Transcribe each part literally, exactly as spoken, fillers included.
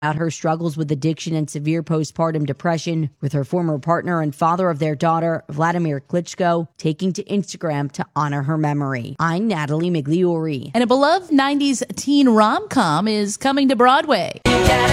about her struggles with addiction and severe postpartum depression, with her former partner and father of their daughter, Vladimir Klitschko, taking to Instagram to honor her memory. I'm Natalie Migliori. And a beloved nineties teen rom-com is coming to Broadway.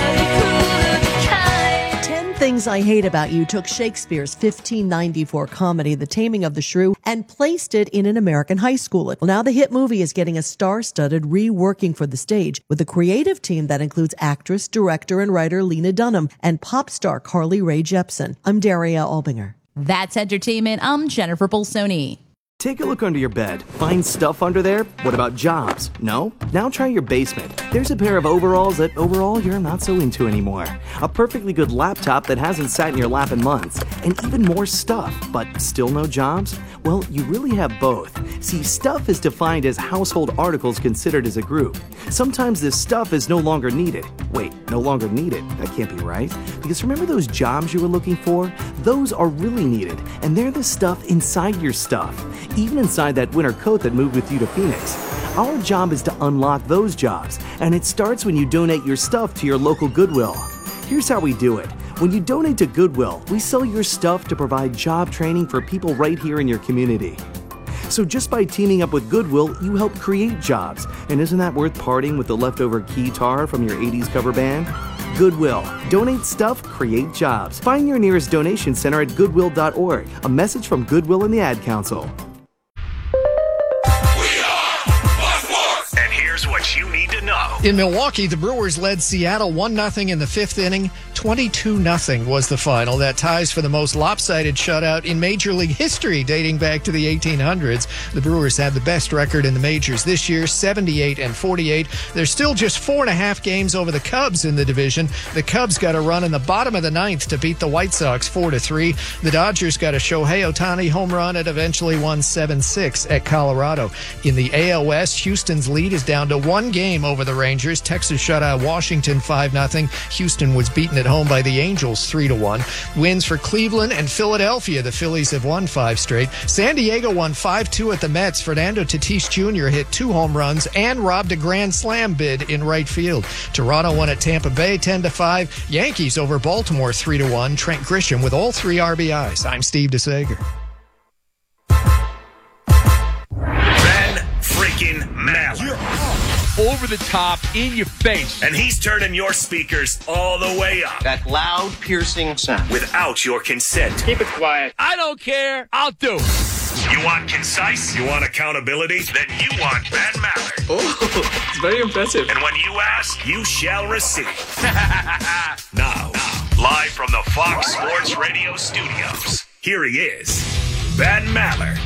Ten Things I Hate About You took Shakespeare's fifteen ninety-four comedy, The Taming of the Shrew, and placed it in an American high school. Well, now the hit movie is getting a star-studded reworking for the stage with a creative team that includes actress, director, and writer Lena Dunham and pop star Carly Rae Jepsen. I'm Daria Albinger. That's entertainment. I'm Jennifer Bolsoni. Take a look under your bed. Find stuff under there? What about jobs? No? Now try your basement. There's a pair of overalls that overall you're not so into anymore. A perfectly good laptop that hasn't sat in your lap in months. And even more stuff, but still no jobs? Well, you really have both. See, stuff is defined as household articles considered as a group. Sometimes this stuff is no longer needed. Wait, no longer needed? That can't be right. Because remember those jobs you were looking for? Those are really needed, and they're the stuff inside your stuff. Even inside that winter coat that moved with you to Phoenix. Our job is to unlock those jobs, and it starts when you donate your stuff to your local Goodwill. Here's how we do it. When you donate to Goodwill, we sell your stuff to provide job training for people right here in your community. So just by teaming up with Goodwill, you help create jobs. And isn't that worth parting with the leftover keytar from your eighties cover band? Goodwill. Donate stuff, create jobs. Find your nearest donation center at goodwill dot org. A message from Goodwill and the Ad Council. What you need to know. In Milwaukee, the Brewers led Seattle one nothing in the fifth inning. twenty-two nothing was the final. That ties for the most lopsided shutout in Major League history dating back to the eighteen hundreds. The Brewers have the best record in the majors this year, seventy-eight and forty-eight. They're still just four and a half games over the Cubs in the division. The Cubs got a run in the bottom of the ninth to beat the White Sox four to three. The Dodgers got a Shohei Ohtani home run and eventually won seven six at Colorado. In the A L West, Houston's lead is down to one game over the Rangers. Texas shut out Washington five nothing. Houston was beaten at home by the Angels three to one. Wins for Cleveland and Philadelphia. The Phillies have won five straight. San Diego won five two at the Mets. Fernando Tatis Junior hit two home runs and robbed a grand slam bid in right field. Toronto won at Tampa Bay ten to five. Yankees over Baltimore three to one. Trent Grisham with all three R B Is. I'm Steve DeSager. Ben freaking Maller. Over the top, in your face. And he's turning your speakers all the way up. That loud, piercing sound. Without your consent. Keep it quiet. I don't care. I'll do it. You want concise? You want accountability? Then you want Ben Maller. Oh, it's very impressive. And when you ask, you shall receive. Now, live from the Fox Sports Radio studios, here he is, Ben Maller.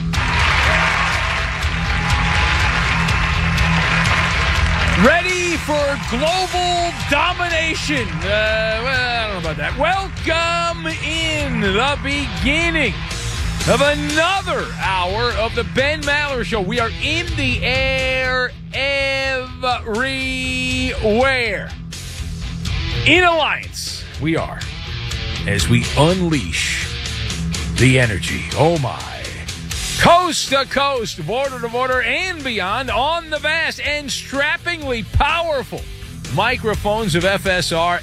Ready for global domination. Uh, well, I don't know about that. Welcome in the beginning of another hour of the Ben Maller Show. We are in the air everywhere. In Alliance, we are, as we unleash the energy. Oh, my. Coast to coast, border to border, and beyond on the vast and strappingly powerful microphones of F S R,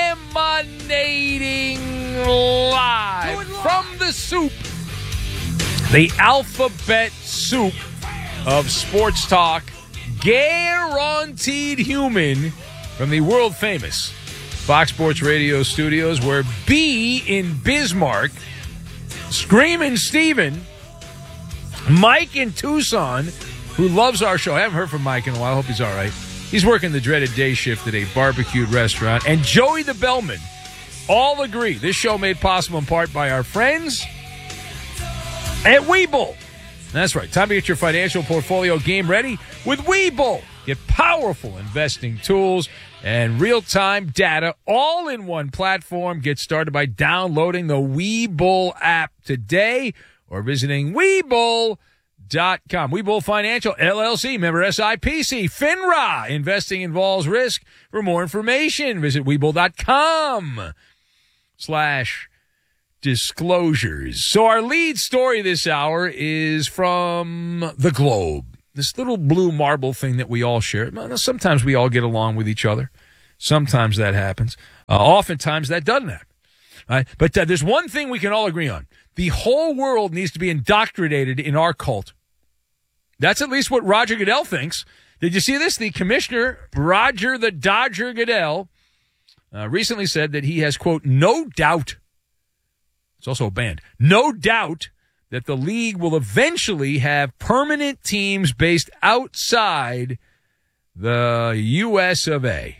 emanating live from the soup, the alphabet soup of sports talk, guaranteed human, from the world famous Fox Sports Radio studios, where B in Bismarck, Screaming Steven, Mike in Tucson, who loves our show. I haven't heard from Mike in a while. I hope he's all right. He's working the dreaded day shift at a barbecued restaurant. And Joey the Bellman all agree this show made possible in part by our friends at Webull. That's right. Time to get your financial portfolio game ready with Webull. Get powerful investing tools and real-time data all in one platform. Get started by downloading the Webull app today or visiting Webull dot com. Webull Financial, L L C, member S I P C, FINRA. Investing involves risk. For more information, visit Webull dot com slash disclosures. So our lead story this hour is from the Globe. This little blue marble thing that we all share. Sometimes we all get along with each other. Sometimes that happens. Uh, oftentimes that doesn't happen. Right? But uh, there's one thing we can all agree on. The whole world needs to be indoctrinated in our cult. That's at least what Roger Goodell thinks. Did you see this? The commissioner, Roger the Dodger Goodell, uh, recently said that he has, quote, no doubt, it's also a band, no doubt that the league will eventually have permanent teams based outside the U S of A.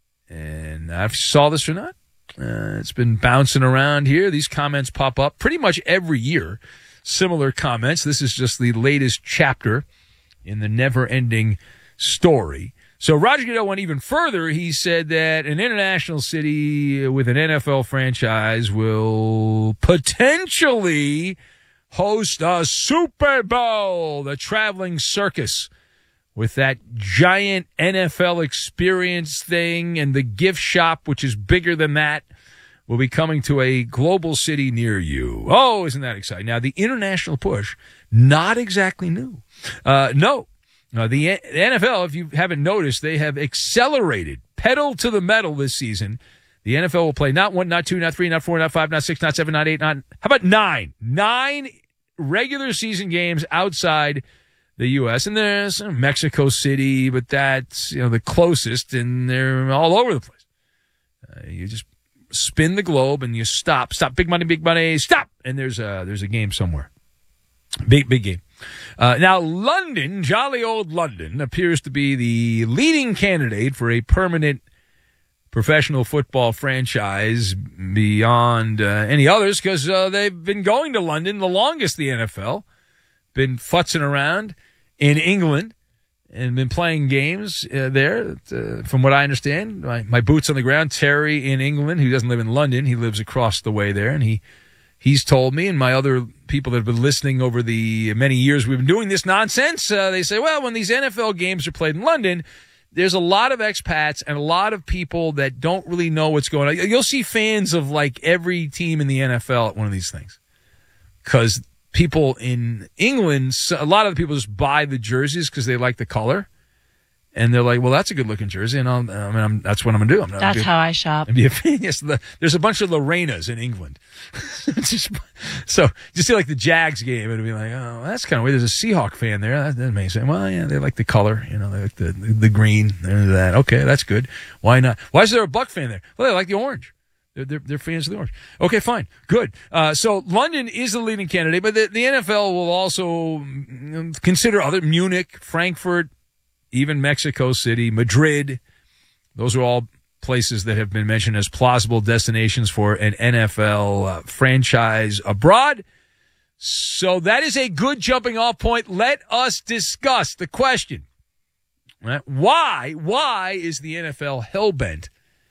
And I saw this or not. Uh, it's been bouncing around here. These comments pop up pretty much every year. Similar comments. This is just the latest chapter in the never-ending story. So Roger Goodell went even further. He said that an international city with an N F L franchise will potentially host a Super Bowl, the traveling circus, with that giant N F L experience thing and the gift shop, which is bigger than that, will be coming to a global city near you. Oh, isn't that exciting? Now, the international push, not exactly new. Uh, no, uh, the, the N F L, if you haven't noticed, they have accelerated, pedal to the metal this season. The N F L will play not one, not two, not three, not four, not five, not six, not seven, not eight, not, how about nine? Nine regular season games outside the U S, and there's Mexico City, but that's, you know, the closest, and they're all over the place. Uh, you just spin the globe and you stop, stop, big money, big money, stop, and there's a there's a game somewhere, big big game. Uh, now London, jolly old London, appears to be the leading candidate for a permanent professional football franchise beyond uh, any others, because uh, they've been going to London the longest. The N F L been futzing around in England and been playing games uh, there. Uh, from what I understand, my, my boots on the ground, Terry in England, who doesn't live in London, he lives across the way there, and he he's told me, and my other people that have been listening over the many years we've been doing this nonsense, uh, they say, well, when these N F L games are played in London, there's a lot of expats and a lot of people that don't really know what's going on. You'll see fans of like every team in the N F L at one of these things, because people in England, a lot of the people just buy the jerseys because they like the color, and they're like, "Well, that's a good-looking jersey," and I'll, I mean, I'm, that's what I'm gonna do. I'm not that's be, how I shop. Be a, yes, the, there's a bunch of Lorenas in England, just, so you see like the Jags game, and it'll be like, "Oh, that's kind of weird." There's a Seahawk fan there. That, that makes sense. Well, yeah, they like the color, you know, they like the the, the green. There's that. Okay, that's good. Why not? Why is there a Buck fan there? Well, they like the orange. They're, they're, they're fans of the orange. Okay, fine. Good. Uh, so London is the leading candidate, but the, the N F L will also consider other, Munich, Frankfurt, even Mexico City, Madrid. Those are all places that have been mentioned as plausible destinations for an N F L uh, franchise abroad. So that is a good jumping off point. Let us discuss the question. Right? Why, why is the N F L hell-bent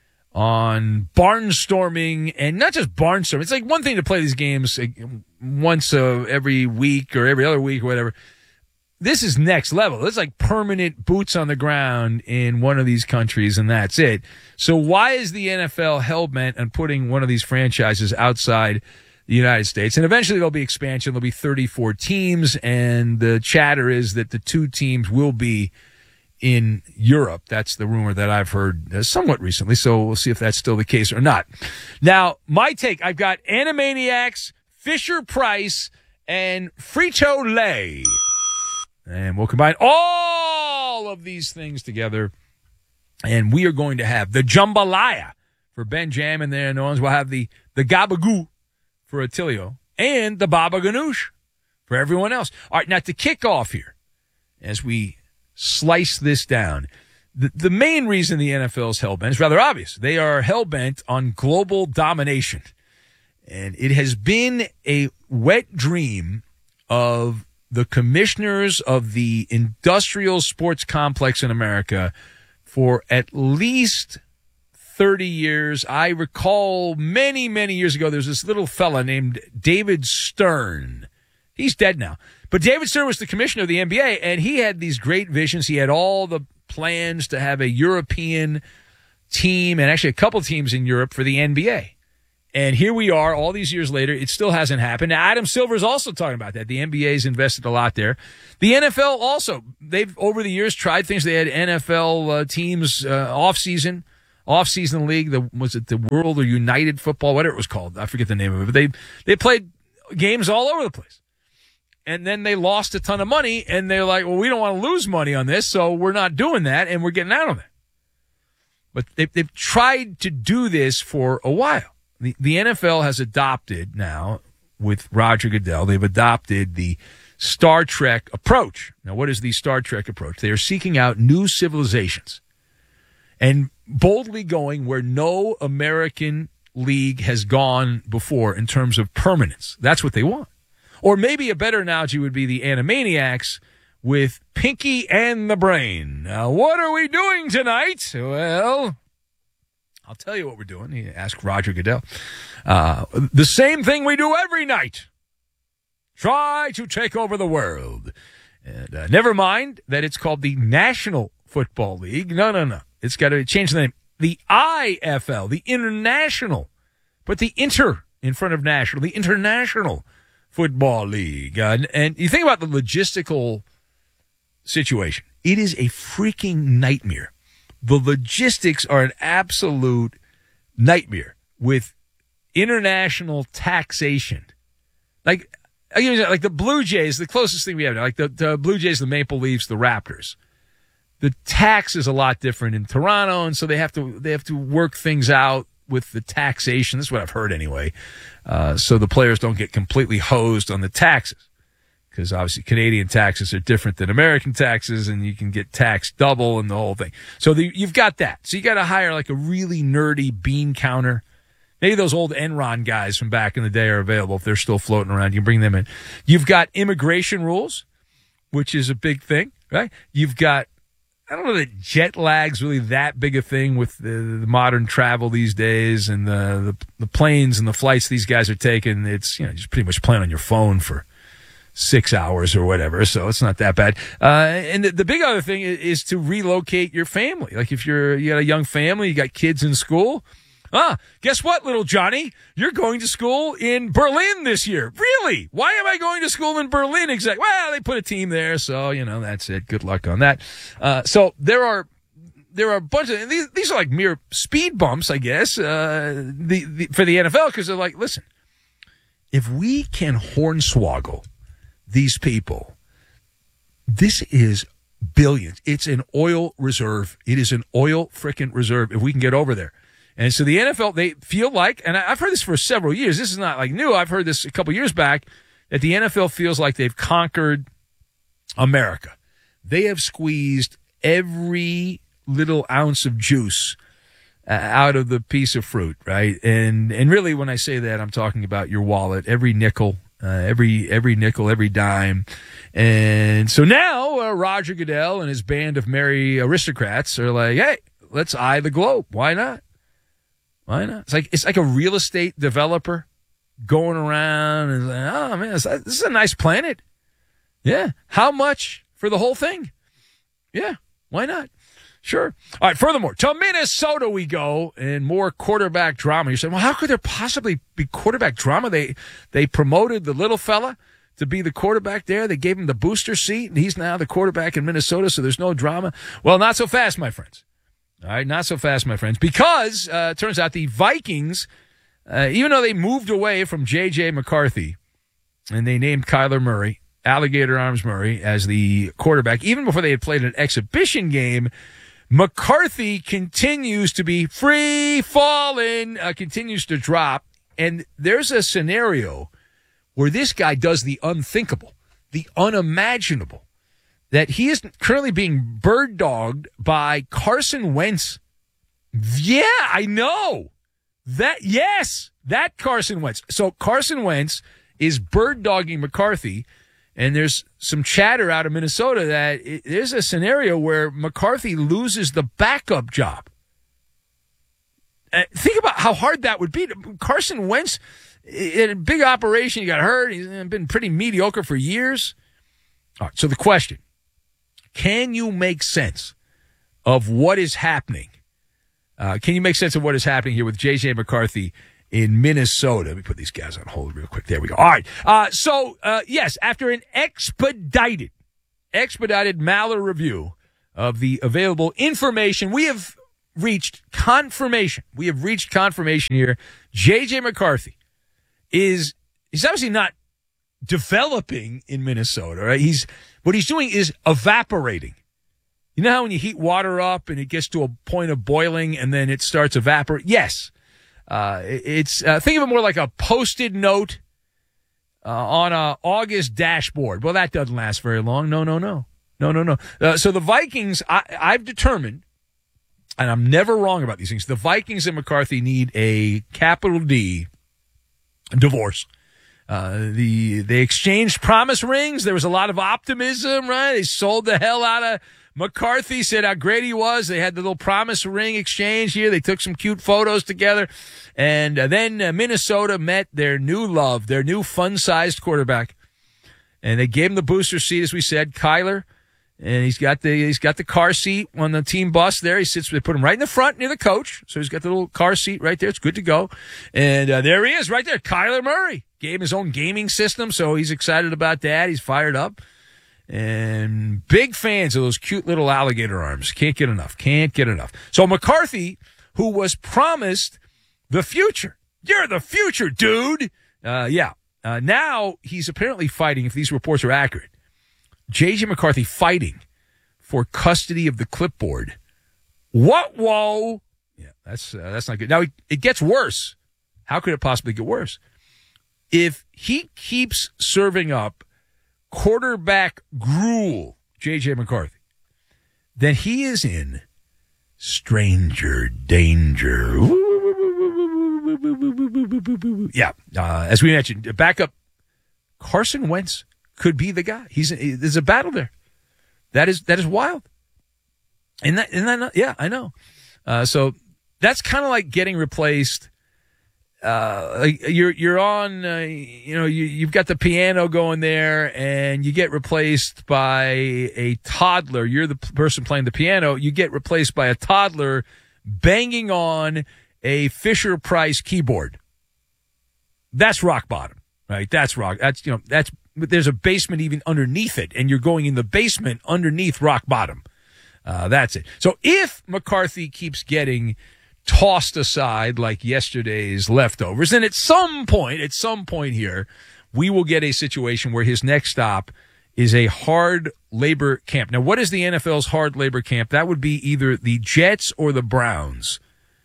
on barnstorming, and not just barnstorming? It's like one thing to play these games once uh, every week or every other week or whatever. This is next level. It's like permanent boots on the ground in one of these countries, and that's it. So why is the N F L hell-bent on putting one of these franchises outside the United States? And eventually there'll be expansion. There'll be thirty-four teams, and the chatter is that the two teams will be in Europe. That's the rumor that I've heard uh, somewhat recently, so we'll see if that's still the case or not. Now, my take, I've got Animaniacs, Fisher-Price, and Frito-Lay. And we'll combine all of these things together, and we are going to have the jambalaya for Benjamin there in New Orleans. We'll have the, the gabagoo for Attilio, and the baba ganoush for everyone else. All right, now to kick off here, as we slice this down, the, the main reason the N F L is hell-bent is rather obvious. They are hell-bent on global domination. And it has been a wet dream of the commissioners of the industrial sports complex in America for at least thirty years. I recall many, many years ago, there's this little fella named David Stern. He's dead now. But David Stern was the commissioner of the N B A, and he had these great visions. He had all the plans to have a European team, and actually a couple teams in Europe for the N B A. And here we are all these years later. It still hasn't happened. Now, Adam Silver is also talking about that. The N B A's invested a lot there. The N F L also, they've over the years tried things. They had N F L uh, teams uh, off-season off-season league. The, was it the World or United Football, whatever it was called? I forget the name of it. But they they played games all over the place. And then they lost a ton of money, and they're like, well, we don't want to lose money on this, so we're not doing that, and we're getting out of it. But they, they've tried to do this for a while. The, the N F L has adopted now, with Roger Goodell, they've adopted the Star Trek approach. Now, what is the Star Trek approach? They are seeking out new civilizations and boldly going where no American league has gone before in terms of permanence. That's what they want. Or maybe a better analogy would be the Animaniacs with Pinky and the Brain. Now, what are we doing tonight? Well, I'll tell you what we're doing. He asked Roger Goodell. Uh, the same thing we do every night. Try to take over the world. And uh, never mind that it's called the National Football League. No, no, no. It's got to change the name. The I F L, the International. Put the inter in front of national. The International Football League. Uh, and, and you think about the logistical situation. It is a freaking nightmare. The logistics are an absolute nightmare with international taxation. Like, like the Blue Jays, the closest thing we have now, like the, the Blue Jays, the Maple Leafs, the Raptors. The tax is a lot different in Toronto, and so they have to they have to work things out with the taxation. This is what I've heard anyway. Uh, so the players don't get completely hosed on the taxes, because obviously Canadian taxes are different than American taxes, and you can get taxed double and the whole thing. So the, you've got that. So you got to hire like a really nerdy bean counter. Maybe those old Enron guys from back in the day are available if they're still floating around. You can bring them in. You've got immigration rules, which is a big thing, right? You've got, I don't know that jet lag's really that big a thing with the, the modern travel these days, and the, the the planes and the flights these guys are taking. It's, you know, just pretty much playing on your phone for six hours or whatever, so it's not that bad. Uh, and the, the big other thing is, is to relocate your family. Like if you're you got a young family, you got kids in school. Ah, guess what, little Johnny? You're going to school in Berlin this year. Really? Why am I going to school in Berlin exactly? Well, they put a team there, so, you know, that's it. Good luck on that. Uh, so there are there are a bunch of, these, these are like mere speed bumps, I guess, uh, the, the, for the N F L, because they're like, listen, if we can hornswoggle these people, this is billions. It's an oil reserve. It is an oil frickin' reserve if we can get over there. And so the N F L, they feel like, and I've heard this for several years. This is not like new. I've heard this a couple years back, that the N F L feels like they've conquered America. They have squeezed every little ounce of juice uh, out of the piece of fruit, right? And and really, when I say that, I'm talking about your wallet, every nickel, uh, every every nickel, every dime. And so now uh, Roger Goodell and his band of merry aristocrats are like, hey, let's eye the globe. Why not? Why not? It's like it's like a real estate developer going around and like, oh man, this is a nice planet. Yeah. How much for the whole thing? Yeah. Why not? Sure. All right. Furthermore, to Minnesota we go, and more quarterback drama. You're saying, well, how could there possibly be quarterback drama? They they promoted the little fella to be the quarterback there. They gave him the booster seat, and he's now the quarterback in Minnesota, so there's no drama. Well, not so fast, my friends. All right, not so fast, my friends, because uh, it turns out the Vikings, uh, even though they moved away from J J McCarthy and they named Kyler Murray, Alligator Arms Murray, as the quarterback, even before they had played an exhibition game, McCarthy continues to be free falling, uh, continues to drop. And there's a scenario where this guy does the unthinkable, the unimaginable, that he is currently being bird-dogged by Carson Wentz. Yeah, I know. That, yes, that Carson Wentz. So Carson Wentz is bird-dogging McCarthy, and there's some chatter out of Minnesota that it, there's a scenario where McCarthy loses the backup job. Uh, think about how hard that would be. Carson Wentz, in a big operation, he got hurt. He's been pretty mediocre for years. All right, so the question, can you make sense of what is happening? Uh, can you make sense of what is happening here with J J McCarthy in Minnesota? Let me put these guys on hold real quick. There we go. All right. Uh, so, uh, yes, after an expedited, expedited Maller review of the available information, we have reached confirmation. We have reached confirmation here. J J. McCarthy is he's obviously not developing in Minnesota. Right? He's what he's doing is evaporating. You know how when you heat water up and it gets to a point of boiling and then it starts evaporating? Yes. Uh, it's uh, think of it more like a Post-it note uh, on a August dashboard. Well, that doesn't last very long. No, no, no. No, no, no. Uh, so the Vikings, I, I've determined, and I'm never wrong about these things, the Vikings and McCarthy need a capital D divorce. Uh, the they exchanged promise rings. There was a lot of optimism, right? They sold the hell out of McCarthy, said how great he was. They had the little promise ring exchange here. They took some cute photos together. And uh, then uh, Minnesota met their new love, their new fun-sized quarterback. And they gave him the booster seat, as we said, Kyler. And he's got the he's got the car seat on the team bus there. He sits. They put him right in the front near the coach. So he's got the little car seat right there. It's good to go. And uh, there he is right there, Kyler Murray. Gave him his own gaming system, so he's excited about that. He's fired up. And big fans of those cute little alligator arms. Can't get enough. Can't get enough. So McCarthy, who was promised the future. You're the future, dude. Uh, yeah. Uh, now he's apparently fighting, if these reports are accurate, J J. McCarthy fighting for custody of the clipboard. What? Whoa. Yeah, that's uh, that's not good. Now, it, it gets worse. How could it possibly get worse? If he keeps serving up quarterback gruel, J J. McCarthy, then he is in stranger danger. Yeah, uh, as we mentioned, backup Carson Wentz could be the guy. He's there's a battle there. That is that is wild. And that and that yeah, I know. Uh, so that's kind of like getting replaced. Uh, like you're you're on, uh, you know, you you've got the piano going there, and you get replaced by a toddler. You're the person playing the piano. You get replaced by a toddler banging on a Fisher-Price keyboard. That's rock bottom, right? That's rock. That's you know that's there's a basement even underneath it, and you're going in the basement underneath rock bottom. Uh, that's it. So if McCarthy keeps getting tossed aside like yesterday's leftovers, then at some point, at some point here, we will get a situation where his next stop is a hard labor camp. Now, what is the N F L's hard labor camp? That would be either the Jets or the Browns.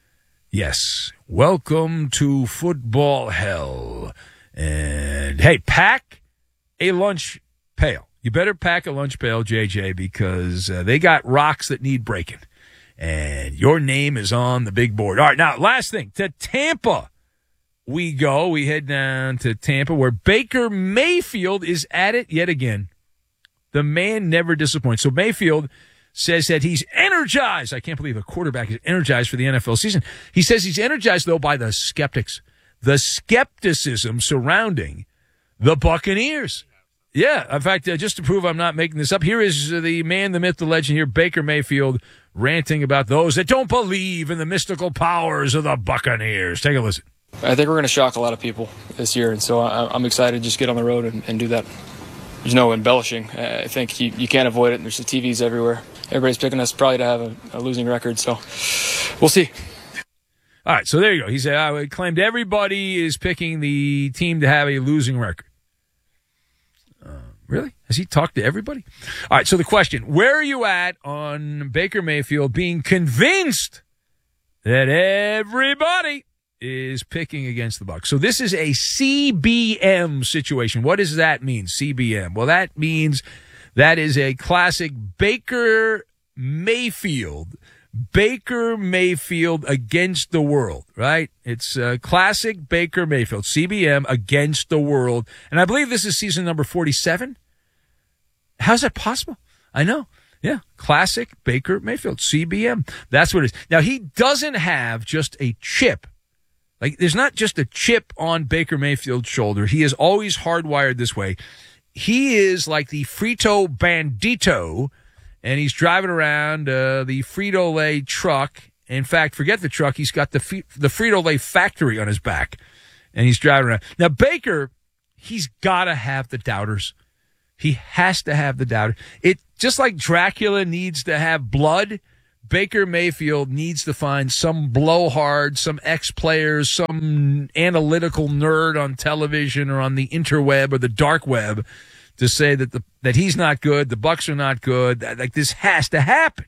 Yes. Welcome to football hell. And, hey, pack a lunch pail. You better pack a lunch pail, J J, because uh, they got rocks that need breaking. And your name is on the big board. All right, now, last thing. To Tampa we go. We head down to Tampa, where Baker Mayfield is at it yet again. The man never disappoints. So Mayfield says that he's energized. I can't believe a quarterback is energized for the N F L season. He says he's energized, though, by the skeptics. The skepticism surrounding the Buccaneers. Yeah, in fact, uh, just to prove I'm not making this up, here is uh, the man, the myth, the legend here, Baker Mayfield, ranting about those that don't believe in the mystical powers of the Buccaneers. Take a listen. I think we're going to shock a lot of people this year, and so I, I'm excited to just get on the road and, and do that. There's no embellishing. I think you, you can't avoid it. There's the T Vs everywhere. Everybody's picking us probably to have a, a losing record, so we'll see. All right, so there you go. He said, I claimed everybody is picking the team to have a losing record. Uh, really? Has he talked to everybody? All right, so the question, where are you at on Baker Mayfield being convinced that everybody is picking against the Bucs? So this is a C B M situation. What does that mean, C B M? Well, that means that is a classic Baker Mayfield Baker Mayfield against the world, right? It's a classic Baker Mayfield, C B M against the world. And I believe this is season number forty-seven. How's that possible? I know. Yeah. Classic Baker Mayfield, C B M. That's what it is. Now, he doesn't have just a chip. Like, there's not just a chip on Baker Mayfield's shoulder. He is always hardwired this way. He is like the Frito Bandito, and he's driving around uh, the Frito-Lay truck. In fact, forget the truck. He's got the the Frito-Lay factory on his back, and he's driving around. Now, Baker, he's got to have the doubters. He has to have the doubters. It just like Dracula needs to have blood, Baker Mayfield needs to find some blowhard, some ex-players, some analytical nerd on television or on the interweb or the dark web to say that the that he's not good, the Bucs are not good. That, like, this has to happen.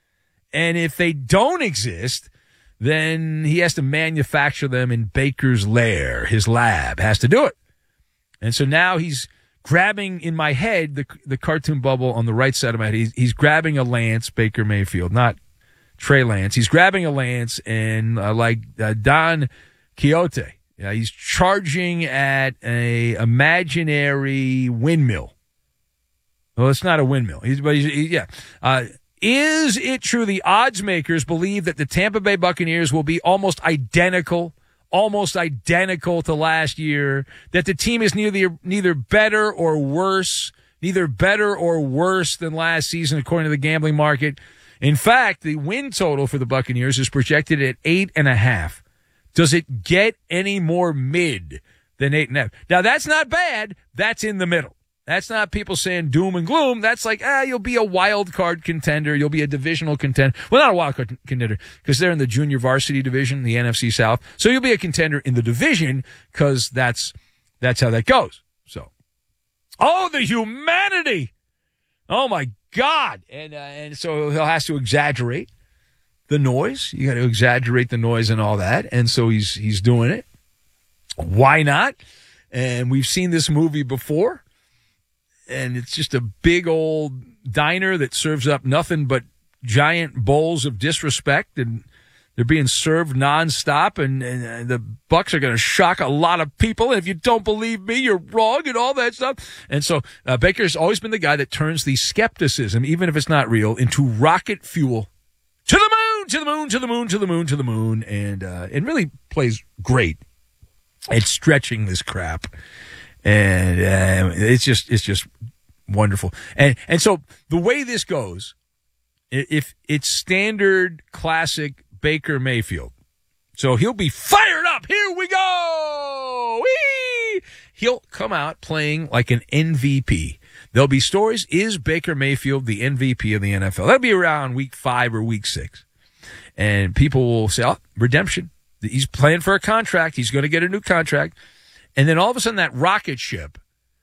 And if they don't exist, then he has to manufacture them in Baker's lair. His lab has to do it. And so now he's grabbing in my head, the the cartoon bubble on the right side of my head. He's, he's grabbing a lance, Baker Mayfield, not Trey Lance. He's grabbing a lance, and uh, like uh, Don Quixote, yeah, he's charging at a imaginary windmill. Well, it's not a windmill. He's, but he's, he, yeah. Uh, is it true the odds makers believe that the Tampa Bay Buccaneers will be almost identical, almost identical to last year? That the team is neither neither better or worse, neither better or worse than last season, according to the gambling market? In fact, the win total for the Buccaneers is projected at eight and a half. Does it get any more mid than eight and a half? Now, that's not bad. That's in the middle. That's not people saying doom and gloom. That's like, ah, you'll be a wild card contender. You'll be a divisional contender. Well, not a wild card contender because they're in the junior varsity division, the N F C South. So you'll be a contender in the division because that's, that's how that goes. So, oh, the humanity. Oh, my God. And uh, and so he'll have to exaggerate the noise. You got to exaggerate the noise and all that. And so he's he's doing it. Why not? And we've seen this movie before. And it's just a big old diner that serves up nothing but giant bowls of disrespect, and they're being served nonstop, and, and the Bucs are going to shock a lot of people. And if you don't believe me, you're wrong, and all that stuff. And so uh, Baker's always been the guy that turns the skepticism, even if it's not real, into rocket fuel. To the moon, to the moon, to the moon, to the moon, to the moon. And uh, it really plays great at stretching this crap. And uh, it's just it's just wonderful. And and so the way this goes, if it's standard classic Baker Mayfield, so he'll be fired up. Here we go. Whee! He'll come out playing like an M V P. There'll be stories. Is Baker Mayfield the M V P of the N F L? That'll be around week five or week six. And people will say, oh, redemption. He's playing for a contract. He's going to get a new contract. And then all of a sudden that rocket ship,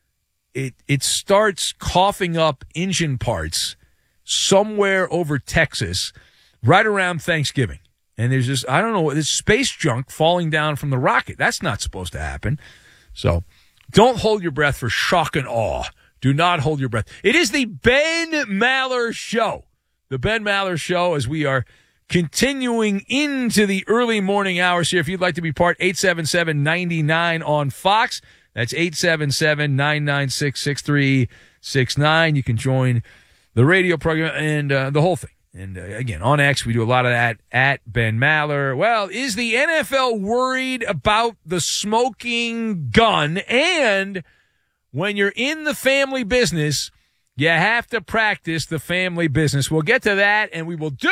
it it starts coughing up engine parts somewhere over Texas right around Thanksgiving. And there's this, I don't know, this space junk falling down from the rocket. That's not supposed to happen. So don't hold your breath for shock and awe. Do not hold your breath. It is the Ben Maller Show. The Ben Maller Show, as we are continuing into the early morning hours here. If you'd like to be part, eight seven seven, nine nine on Fox. That's eight seven seven, nine nine six, six three six nine. You can join the radio program and uh, the whole thing. And uh, again, on X, we do a lot of that at Ben Maller. Well, is the N F L worried about the smoking gun? And when you're in the family business, you have to practice the family business. We'll get to that, and we will do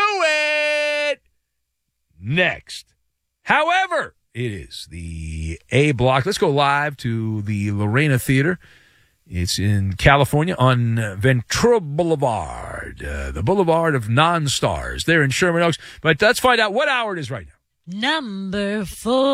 it next. However, it is the A block. Let's go live to the Lorena Theater. It's in California on Ventura Boulevard, uh, the Boulevard of Non-Stars. There in Sherman Oaks. But let's find out what hour it is right now. Number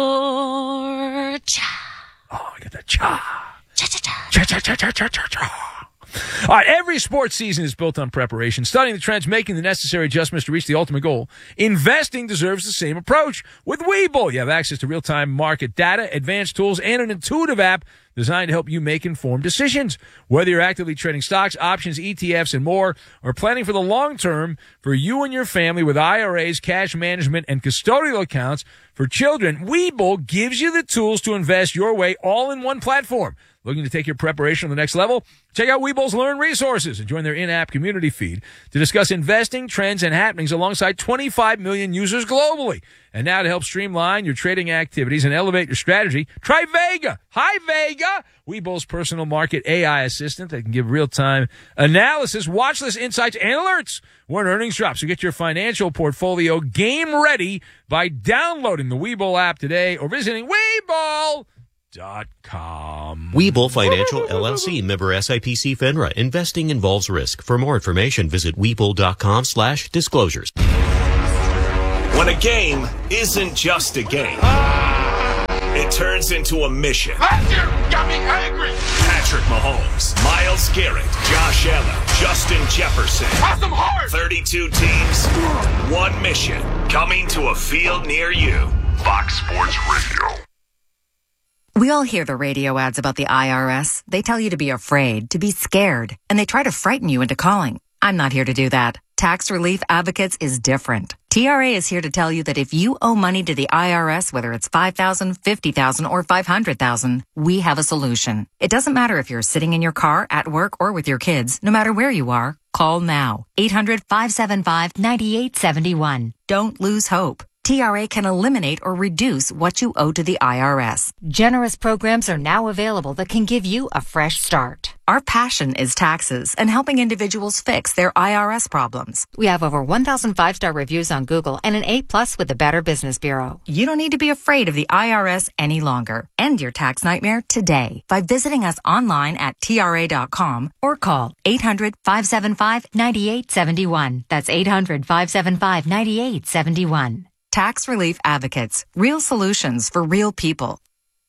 four. Cha. Oh, I got that cha. Cha-cha-cha. Cha-cha-cha-cha-cha-cha-cha. All right, every sports season is built on preparation, studying the trends, making the necessary adjustments to reach the ultimate goal. Investing deserves the same approach. With Webull, you have access to real-time market data, advanced tools, and an intuitive app designed to help you make informed decisions. Whether you're actively trading stocks, options, E T Fs, and more, or planning for the long term for you and your family with I R As, cash management, and custodial accounts for children, Webull gives you the tools to invest your way all in one platform. Looking to take your preparation to the next level? Check out Webull's Learn Resources and join their in-app community feed to discuss investing, trends, and happenings alongside twenty-five million users globally. And now to help streamline your trading activities and elevate your strategy, try Vega. Hi, Vega. Webull's personal market A I assistant that can give real-time analysis, watch list insights, and alerts when earnings drop. So get your financial portfolio game ready by downloading the Webull app today or visiting Webull dot com. Webull Financial L L C, member S I P C FINRA. Investing involves risk. For more information, visit Webull dot com slash disclosures. When a game isn't just a game, it turns into a mission. Got me angry. Patrick Mahomes, Myles Garrett, Josh Allen, Justin Jefferson. Awesome heart. thirty-two teams, one mission. Coming to a field near you. Fox Sports Radio. We all hear the radio ads about the I R S. They tell you to be afraid, to be scared, and they try to frighten you into calling. I'm not here to do that. Tax Relief Advocates is different. T R A is here to tell you that if you owe money to the I R S, whether it's five thousand dollars, fifty thousand dollars, or five hundred thousand dollars, we have a solution. It doesn't matter if you're sitting in your car, at work, or with your kids. No matter where you are, call now. eight hundred, five seven five, nine eight seven one. Don't lose hope. T R A can eliminate or reduce what you owe to the I R S. Generous programs are now available that can give you a fresh start. Our passion is taxes and helping individuals fix their I R S problems. We have over one thousand five-star reviews on Google and an A plus with the Better Business Bureau. You don't need to be afraid of the I R S any longer. End your tax nightmare today by visiting us online at T R A dot com or call eight hundred, five seven five, nine eight seven one. That's eight hundred, five seven five, nine eight seven one. Tax Relief Advocates. Real solutions for real people.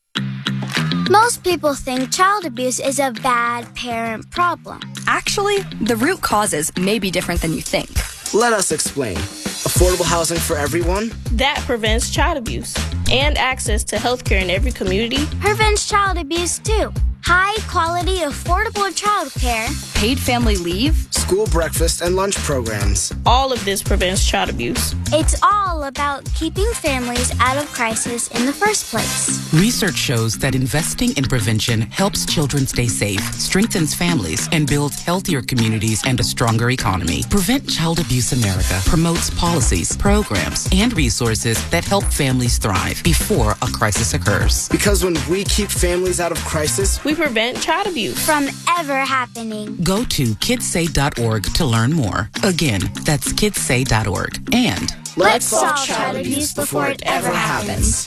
Most people think child abuse is a bad parent problem. Actually, the root causes may be different than you think. Let us explain. Affordable housing for everyone? That prevents child abuse. And access to health care in every community. Prevents child abuse too. High quality, affordable child care. Paid family leave. School breakfast and lunch programs. All of this prevents child abuse. It's all about keeping families out of crisis in the first place. Research shows that investing in prevention helps children stay safe, strengthens families, and builds healthier communities and a stronger economy. Prevent Child Abuse America promotes policies, programs, and resources that help families thrive before a crisis occurs. Because when we keep families out of crisis, we prevent child abuse from ever happening. Go to kids say dot org to learn more. Again, that's kids say dot org. And let's solve child abuse before it ever happens.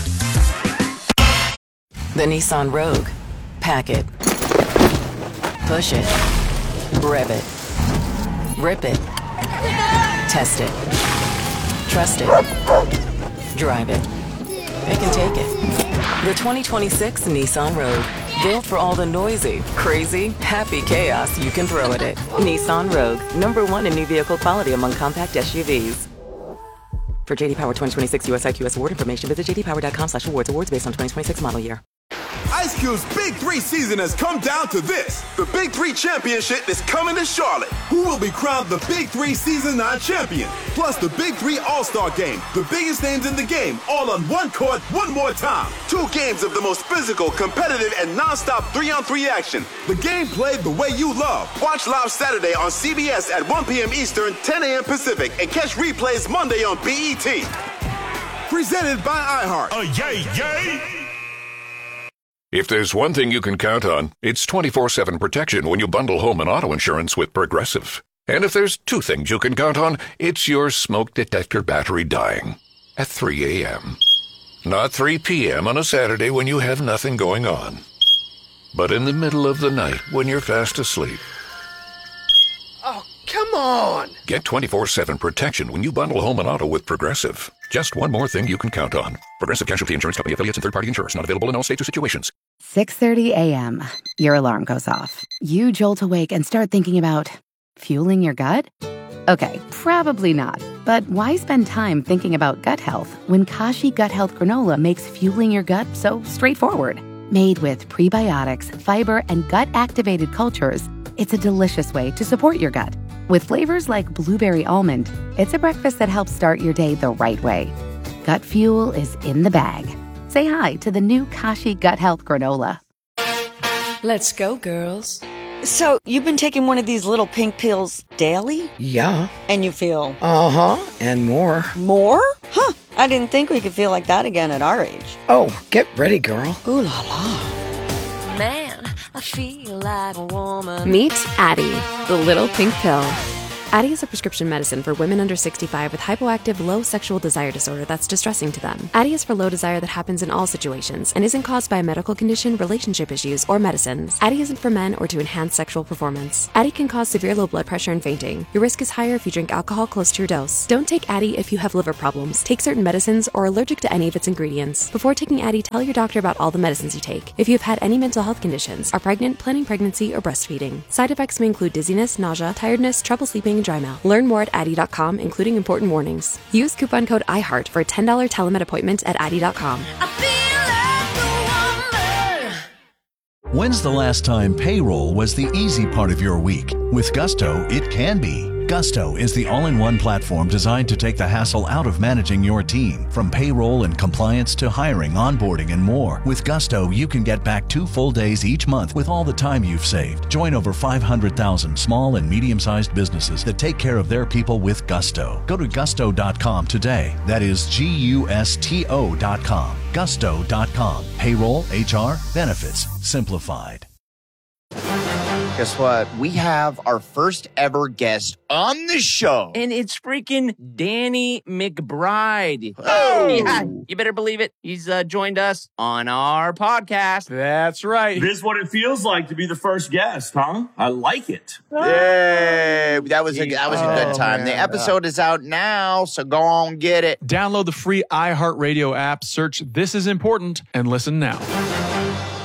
The Nissan Rogue. Pack it. Push it. Rev it. Rip it. Test it. Trust it. Drive it. Pick and take it. The twenty twenty-six Nissan Rogue. Built for all the noisy, crazy, happy chaos you can throw at it. Nissan Rogue, number one in new vehicle quality among compact S U Vs. For J D Power twenty twenty-six U S I Q S award information, visit j d power dot com slash awards. Awards based on twenty twenty-six model year. Ice Cube's Big Three season has come down to this. The Big Three Championship is coming to Charlotte. Who will be crowned the Big Three Season nine champion? Plus the Big Three All-Star Game. The biggest names in the game, all on one court, one more time. Two games of the most physical, competitive, and non-stop three-on-three action. The game played the way you love. Watch live Saturday on C B S at one p.m. Eastern, ten a.m. Pacific, and catch replays Monday on B E T. Presented by iHeart. Oh, yay, yay! If there's one thing you can count on, it's twenty-four seven protection when you bundle home and auto insurance with Progressive. And if there's two things you can count on, it's your smoke detector battery dying at three a.m. Not three p.m. on a Saturday when you have nothing going on, but in the middle of the night when you're fast asleep. Oh, come on! Get twenty-four seven protection when you bundle home and auto with Progressive. Just one more thing you can count on. Progressive Casualty Insurance Company affiliates and third-party insurers. Not available in all states or situations. six thirty a.m. Your alarm goes off. You jolt awake and start thinking about fueling your gut? Okay, probably not. But why spend time thinking about gut health when Kashi Gut Health Granola makes fueling your gut so straightforward? Made with prebiotics, fiber, and gut-activated cultures, it's a delicious way to support your gut. With flavors like blueberry almond, it's a breakfast that helps start your day the right way. Gut fuel is in the bag. Say hi to the new Kashi Gut Health Granola. Let's go, girls. So, you've been taking one of these little pink pills daily? Yeah. And you feel? Uh-huh, and more. More? Huh, I didn't think we could feel like that again at our age. Oh, get ready, girl. Ooh la la. Man, I feel like a woman. Meet Addie, the little pink pill. Addyi is a prescription medicine for women under sixty-five with hypoactive low sexual desire disorder that's distressing to them. Addyi is for low desire that happens in all situations and isn't caused by a medical condition, relationship issues, or medicines. Addyi isn't for men or to enhance sexual performance. Addyi can cause severe low blood pressure and fainting. Your risk is higher if you drink alcohol close to your dose. Don't take Addyi if you have liver problems, take certain medicines, or are allergic to any of its ingredients. Before taking Addyi, tell your doctor about all the medicines you take. If you have had any mental health conditions, are pregnant, planning pregnancy, or breastfeeding. Side effects may include dizziness, nausea, tiredness, trouble sleeping, and dry mouth. Learn more at Addyi dot com, including important warnings. Use coupon code iHeart for a ten dollars telemed appointment at Addyi dot com. When's the last time payroll was the easy part of your week? With Gusto, it can be. Gusto is the all-in-one platform designed to take the hassle out of managing your team. From payroll and compliance to hiring, onboarding, and more. With Gusto, you can get back two full days each month with all the time you've saved. Join over five hundred thousand small and medium-sized businesses that take care of their people with Gusto. Go to gusto dot com today. That is G U S T O dot com. gusto dot com. Payroll, H R, benefits, simplified. Guess what? We have our first ever guest on the show. And it's freaking Danny McBride. Oh! Yeah, you better believe it. He's uh, joined us on our podcast. That's right. This is what it feels like to be the first guest, huh? I like it. Yay! That was a, that was a good Oh, time. man, the episode is out now, so go on get it. Download the free iHeartRadio app, search This Is Important, and listen now.